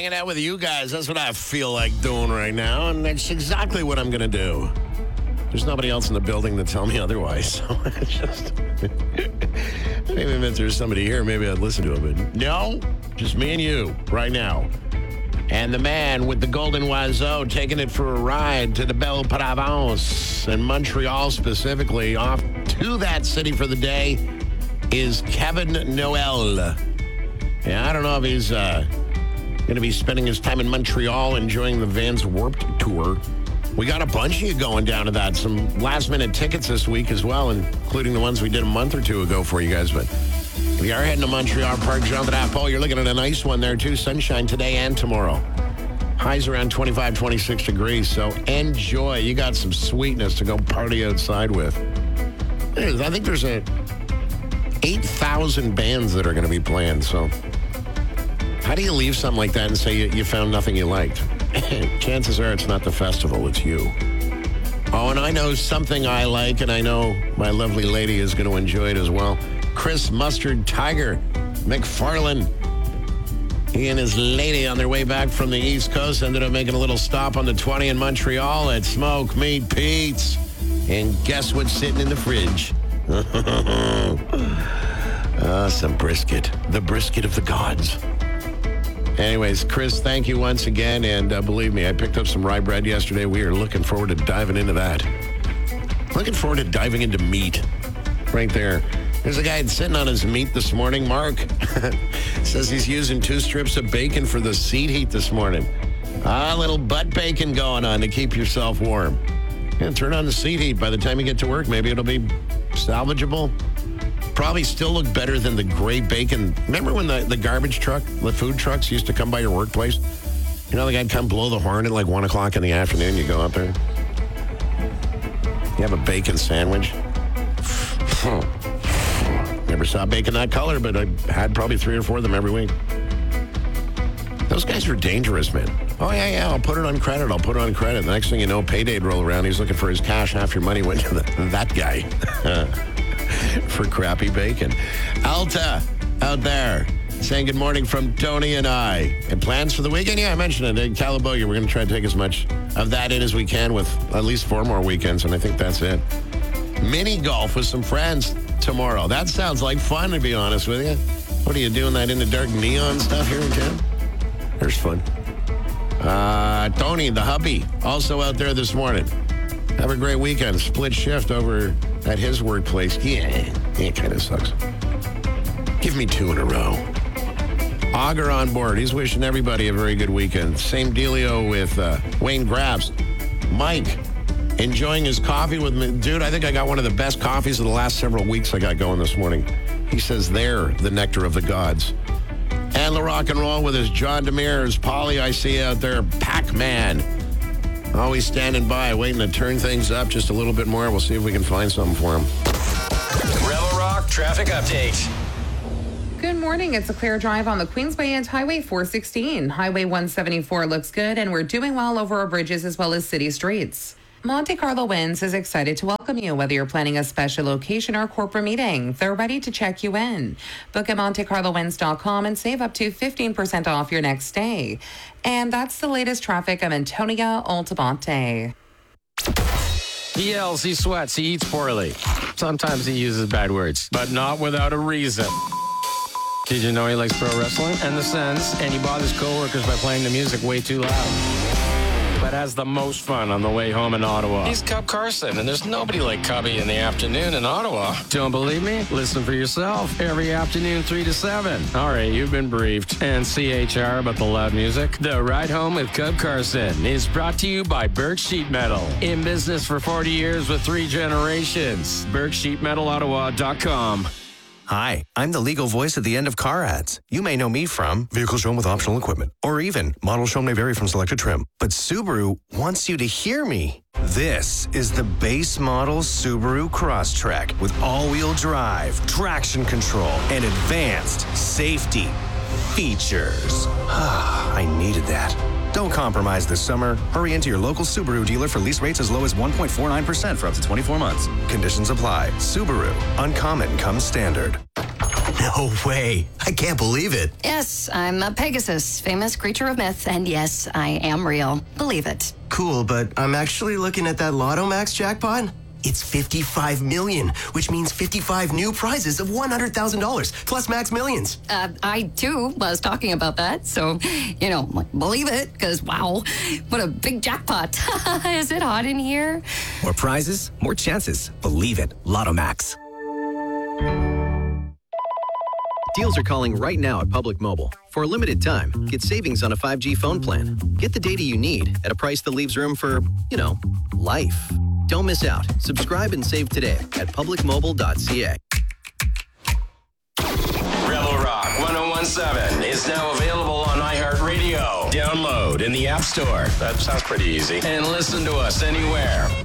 hanging out with you guys. That's what I feel like doing right now, and that's exactly what I'm going to do. There's nobody else in the building to tell me otherwise, so it's just... Maybe if there's somebody here, maybe I'd listen to it, but no, just me and you right now. And the man with the golden oiseau taking it for a ride to the Belle Provence in Montreal specifically, off to that city for the day, is Kevin Noel. Yeah, I don't know if he's going to be spending his time in Montreal enjoying the Vans Warped Tour. We got a bunch of you going down to that. Some last-minute tickets this week as well, including the ones we did a month or two ago for you guys. But we are heading to Montreal, Parc Jean-Drapeau. You're looking at a nice one there, too. Sunshine today and tomorrow. Highs around 25, 26 degrees, so enjoy. You got some sweetness to go party outside with. I think there's 8,000 bands that are going to be playing, so how do you leave something like that and say you found nothing you liked? Chances are it's not the festival, it's you. Oh, and I know something I like, and I know my lovely lady is going to enjoy it as well. Chris Mustard Tiger McFarlane. He and his lady on their way back from the East Coast ended up making a little stop on the 20 in Montreal at Smoke Meat Pete's. And guess what's sitting in the fridge? Some brisket. The brisket of the gods. Anyways, Chris, thank you once again. And believe me, I picked up some rye bread yesterday. We are looking forward to diving into that. Looking forward to diving into meat. Right there. There's a guy sitting on his meat this morning. Mark says he's using 2 strips of bacon for the seat heat this morning. A little butt bacon going on to keep yourself warm. Yeah, turn on the seat heat. By the time you get to work, maybe it'll be salvageable. Probably still look better than the gray bacon. Remember when the garbage truck, the food trucks used to come by your workplace? You know, the guy'd come blow the horn at like 1 o'clock in the afternoon. You go up there. You have a bacon sandwich. Never saw bacon that color, but I had probably 3 or 4 of them every week. Those guys are dangerous, man. Oh, yeah, I'll put it on credit. The next thing you know, payday'd roll around. He's looking for his cash. Half your money went to that guy for crappy bacon. Alta out there saying good morning from Tony and I. And plans for the weekend? Yeah, I mentioned it. In Calabogia, we're going to try to take as much of that in as we can with at least 4 more weekends, and I think that's it. Mini golf with some friends tomorrow. That sounds like fun, to be honest with you. What are you doing, that in the dark neon stuff here in town? There's fun. Tony, the hubby, also out there this morning. Have a great weekend. Split shift over at his workplace. Yeah, it kind of sucks. Give me 2 in a row. Auger on board. He's wishing everybody a very good weekend. Same dealio with Wayne Grabs. Mike, enjoying his coffee with me. Dude, I think I got one of the best coffees of the last several weeks I got going this morning. He says they're the nectar of the gods. And the rock and roll with his John Demers. Polly, I see out there. Pac-Man. Always standing by, waiting to turn things up just a little bit more. We'll see if we can find something for him. Rebel Rock traffic update. Good morning. It's a clear drive on the Queens Bay and Highway 416. Highway 174 looks good, and we're doing well over our bridges as well as city streets. Monte Carlo Winds is excited to welcome you, whether you're planning a special occasion or corporate meeting. They're ready to check you in. Book at MonteCarloWinds.com and save up to 15% off your next stay. And that's the latest traffic. I'm Antonia Altamonte. He yells, he sweats, he eats poorly. Sometimes he uses bad words, but not without a reason. Did you know he likes pro wrestling and the Sens, and he bothers coworkers by playing the music way too loud? But has the most fun on the way home in Ottawa. He's Cub Carson, and there's nobody like Cubby in the afternoon in Ottawa. Don't believe me? Listen for yourself. Every afternoon, 3 to 7. All right, you've been briefed. And CHR about the loud music. The Ride Home with Cub Carson is brought to you by Burke Sheet Metal. In business for 40 years with 3 generations. BurkeSheetMetalOttawa.com. Hi, I'm the legal voice at the end of car ads. You may know me from vehicle shown with optional equipment, or even model shown may vary from selected trim. But Subaru wants you to hear me. This is the base model Subaru Crosstrek with all-wheel drive, traction control, and advanced safety features. I needed that. Don't compromise this summer. Hurry into your local Subaru dealer for lease rates as low as 1.49% for up to 24 months. Conditions apply. Subaru. Uncommon comes standard. No way. I can't believe it. Yes, I'm a Pegasus, famous creature of myth, and yes, I am real. Believe it. Cool, but I'm actually looking at that Lotto Max jackpot. It's 55 million, which means 55 new prizes of $100,000 plus Max Millions. I too was talking about that, so, believe it, because wow, what a big jackpot. Is it hot in here? More prizes, more chances. Believe it. Lotto Max. Deals are calling right now at Public Mobile. For a limited time, get savings on a 5G phone plan. Get the data you need at a price that leaves room for, life. Don't miss out. Subscribe and save today at publicmobile.ca. Rebel Rock 101.7 is now available on iHeartRadio. Download in the App Store. That sounds pretty easy. And listen to us anywhere.